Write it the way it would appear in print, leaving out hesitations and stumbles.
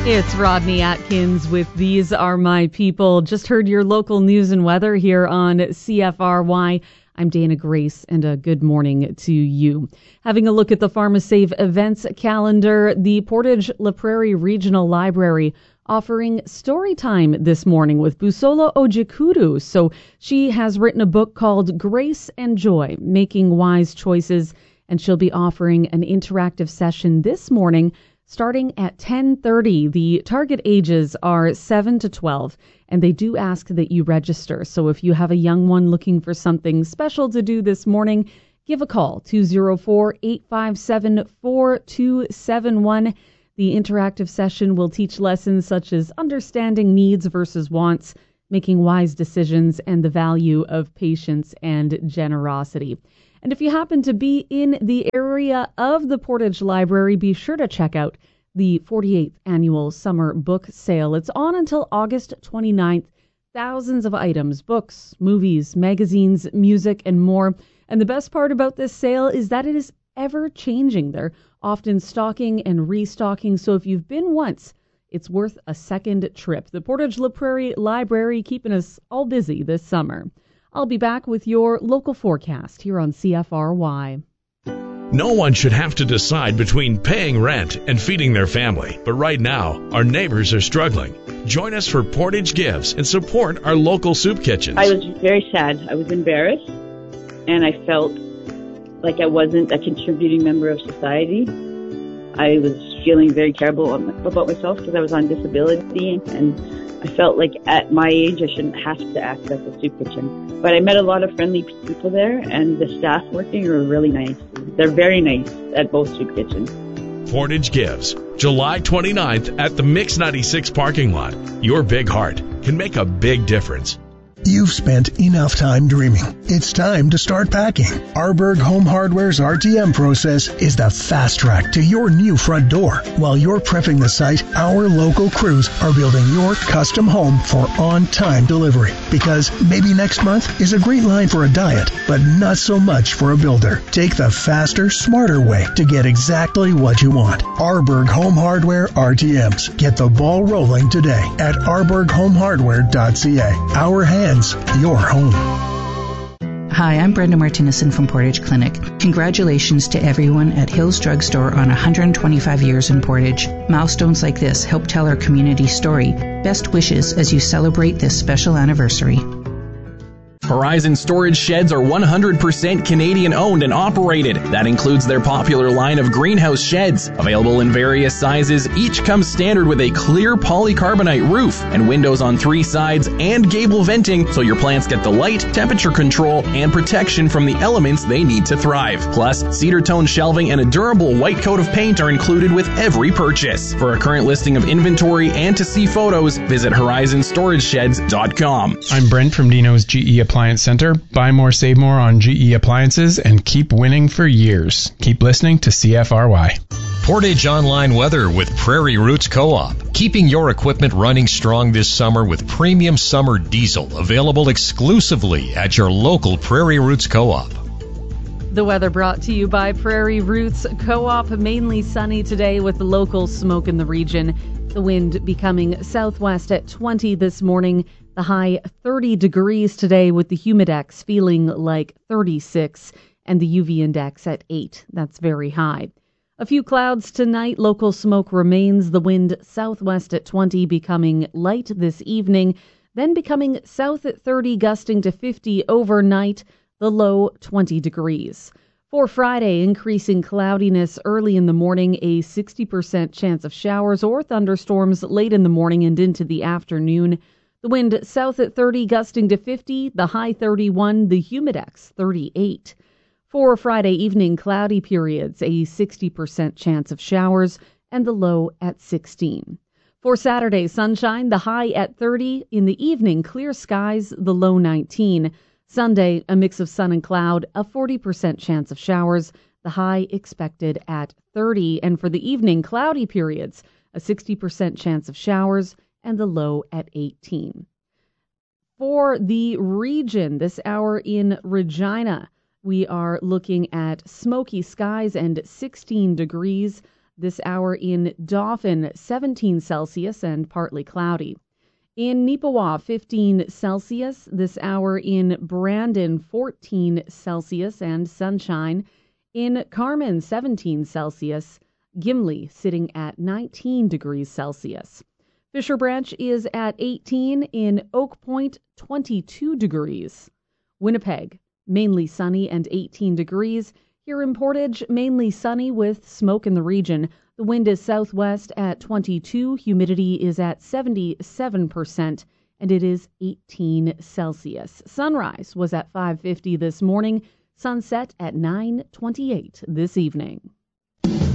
It's Rodney Atkins with These Are My People. Just heard your local news and weather here on CFRY. I'm Dana Grace, and a good morning to you. Having a look at the PharmaSave events calendar, the Portage La Prairie Regional Library offering story time this morning with Busola Ojikudu. So she has written a book called Grace and Joy, Making Wise Choices, and she'll be offering an interactive session this morning starting at 10:30. The target ages are 7 to 12, and they do ask that you register. So if you have a young one looking for something special to do this morning, give a call, 204-857-4271. The interactive session will teach lessons such as understanding needs versus wants, making wise decisions, and the value of patience and generosity. And if you happen to be in the area of the Portage Library, be sure to check out the 48th annual summer book sale. It's on until August 29th. Thousands of items, books, movies, magazines, music, and more. And the best part about this sale is that it is ever changing. They're often stocking and restocking. So if you've been once, it's worth a second trip. The Portage La Prairie Library keeping us all busy this summer. I'll be back with your local forecast here on CFRY. No one should have to decide between paying rent and feeding their family. But right now, our neighbors are struggling. Join us for Portage Gives and support our local soup kitchens. I was very sad. I was embarrassed, and I felt like I wasn't a contributing member of society. I was feeling very terrible about myself because I was on disability, and I felt like at my age I shouldn't have to access a soup kitchen. But I met a lot of friendly people there, and the staff working are really nice. They're very nice at both soup kitchens. Portage Gives, July 29th at the Mix 96 parking lot. Your big heart can make a big difference. You've spent enough time dreaming. It's time to start packing. Arborg Home Hardware's RTM process is the fast track to your new front door. While you're prepping the site, our local crews are building your custom home for on-time delivery. Because maybe next month is a great line for a diet, but not so much for a builder. Take the faster, smarter way to get exactly what you want. Arborg Home Hardware RTMs. Get the ball rolling today at arborghomehardware.ca. Our hands, your home. Hi, I'm Brenda Martinison from Portage Clinic. Congratulations to everyone at Hills Drug Store on 125 years in Portage. Milestones like this help tell our community story. Best wishes as you celebrate this special anniversary. Horizon Storage Sheds are 100% Canadian owned and operated. That includes their popular line of greenhouse sheds. Available in various sizes, each comes standard with a clear polycarbonate roof and windows on 3 sides and gable venting so your plants get the light, temperature control, and protection from the elements they need to thrive. Plus, cedar tone shelving and a durable white coat of paint are included with every purchase. For a current listing of inventory and to see photos, visit horizonstoragesheds.com. I'm Brent from Dino's GE Appliance Center. Buy more, save more on GE appliances and keep winning for years. Keep listening to CFRY. Portage Online Weather with Prairie Roots Co-op. Keeping your equipment running strong this summer with premium summer diesel available exclusively at your local Prairie Roots Co-op. The weather brought to you by Prairie Roots Co-op. Mainly sunny today with local smoke in the region. The wind becoming southwest at 20 this morning. The high 30 degrees today with the humidex feeling like 36 and the UV index at 8. That's very high. A few clouds tonight. Local smoke remains. The wind southwest at 20 becoming light this evening. Then becoming south at 30, gusting to 50 overnight. The low 20 degrees. For Friday, increasing cloudiness early in the morning, a 60% chance of showers or thunderstorms late in the morning and into the afternoon. The wind south at 30, gusting to 50, the high 31, the humidex 38. For Friday evening, cloudy periods, a 60% chance of showers, and the low at 16. For Saturday, sunshine, the high at 30, in the evening, clear skies, the low 19. Sunday, a mix of sun and cloud, a 40% chance of showers, the high expected at 30. And for the evening, cloudy periods, a 60% chance of showers, and the low at 18. For the region, this hour in Regina, we are looking at smoky skies and 16 degrees. This hour in Dauphin, 17 Celsius and partly cloudy. In Neepawa, 15 Celsius. This hour in Brandon, 14 Celsius and sunshine. In Carmen, 17 Celsius. Gimli sitting at 19 degrees Celsius. Fisher Branch is at 18. In Oak Point, 22 degrees. Winnipeg, mainly sunny and 18 degrees. Here in Portage, mainly sunny with smoke in the region. The wind is southwest at 22, humidity is at 77%, and it is 18 Celsius. Sunrise was at 5:50 this morning, sunset at 9:28 this evening.